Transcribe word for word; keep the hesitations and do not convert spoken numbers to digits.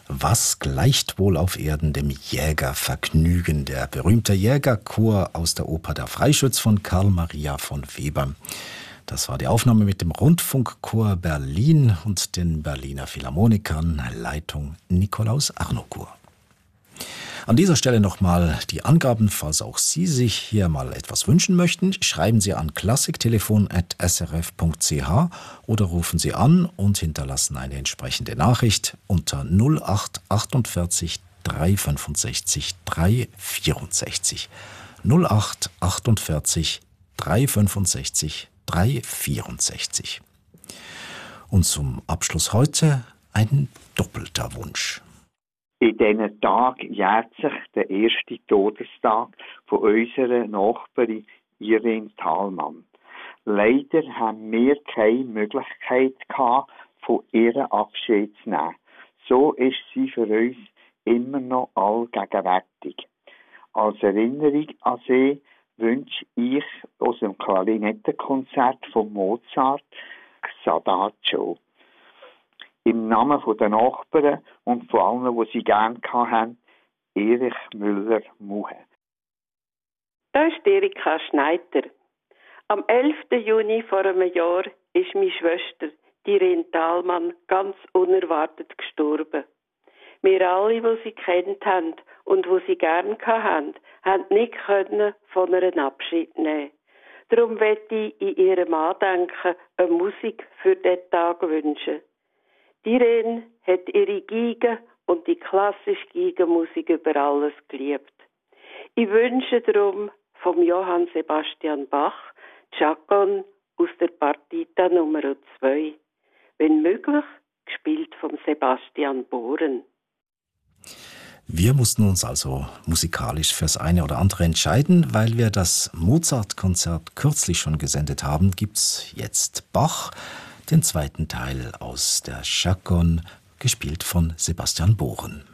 Was gleicht wohl auf Erden dem Jägervergnügen? Der berühmte Jägerchor aus der Oper Der Freischütz von Karl Maria von Weber. Das war die Aufnahme mit dem Rundfunkchor Berlin und den Berliner Philharmonikern, Leitung Nikolaus Arnokur. An dieser Stelle nochmal die Angaben, falls auch Sie sich hier mal etwas wünschen möchten. Schreiben Sie an klassiktelefon at s r f punkt c h oder rufen Sie an und hinterlassen eine entsprechende Nachricht unter null acht achtundvierzig dreihundertfünfundsechzig dreihundertvierundsechzig. null acht achtundvierzig dreihundertfünfundsechzig dreihundertvierundsechzig. Und zum Abschluss heute ein doppelter Wunsch. In diesen Tagen jährt sich der erste Todestag von unserer Nachbarin Irene Thalmann. Leider haben wir keine Möglichkeit gehabt, von ihr Abschied zu nehmen. So ist sie für uns immer noch allgegenwärtig. Als Erinnerung an sie wünsche ich aus dem Klarinettenkonzert von Mozart Xadaccio. Im Namen der Nachbarn und von allen, die sie gerne hatten, Erich Müller-Muhe. Da ist Erika Schneider. Am elften Juni vor einem Jahr ist meine Schwester, die Irene Thalmann, ganz unerwartet gestorben. Wir alle, die sie kennt haben und die sie gerne hatten, haben nicht können von ihrem Abschied nehmen. Darum möchte ich in ihrem Andenken eine Musik für diesen Tag wünschen. Die Irene hat ihre Geige und die klassische Geigenmusik über alles geliebt. Ich wünsche darum vom Johann Sebastian Bach Chaconne aus der Partita Nummer zwei, wenn möglich gespielt von Sebastian Bohren. Wir mussten uns also musikalisch fürs eine oder andere entscheiden. Weil wir das Mozart-Konzert kürzlich schon gesendet haben, gibt's jetzt Bach, den zweiten Teil aus der Chaconne, gespielt von Sebastian Bohren.